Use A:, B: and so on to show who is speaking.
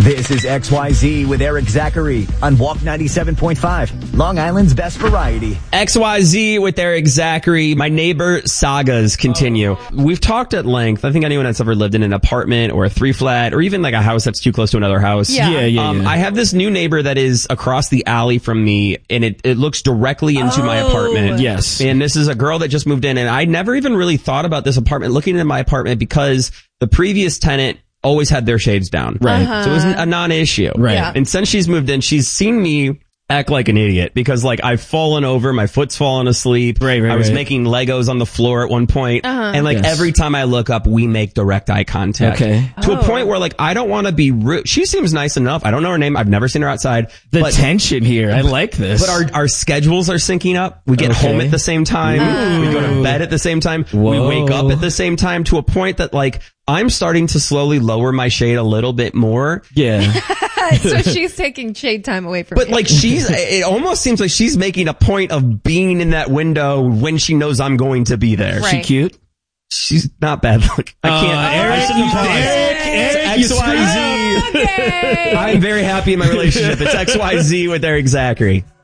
A: This is XYZ with Eric Zachary on Walk 97.5, Long Island's best variety.
B: XYZ with Eric Zachary. My neighbor sagas continue. We've talked at length. I think anyone that's ever lived in an apartment or a 3-flat or even like a house that's too close to another house.
C: Yeah.
B: I have this new neighbor that is across the alley from me, and it looks directly into my apartment.
C: Yes.
B: And this is a girl that just moved in, and I never even really thought about this apartment, looking into my apartment, because the previous tenant always had their shades down.
C: Right.
B: So it was a non-issue.
C: Right.
D: Yeah.
B: And since she's moved in, she's seen me act like an idiot because like I've fallen over, my foot's fallen asleep.
C: Right.
B: I was making Legos on the floor at one point. And like
C: Yes.
B: every time I look up, we make direct eye contact.
C: Okay.
B: To a point where like I don't want to be rude. She seems nice enough. I don't know her name. I've never seen her outside.
C: The
B: but
C: tension here. I like this.
B: but our schedules are syncing up. We get
C: Okay.
B: home at the same time. We go to bed at the same time.
C: Whoa.
B: We wake up at the same time, to a point that like I'm starting to slowly lower my shade a little bit more.
C: Yeah.
D: So she's taking shade time away from
B: But
D: you.
B: like it almost seems like she's making a point of being in that window when she knows I'm going to be there.
D: Right.
C: She cute?
B: She's not bad looking. I can't.
C: Eric, you
B: XYZ.
D: Okay.
B: I'm very happy in my relationship. It's XYZ with Eric Zachary.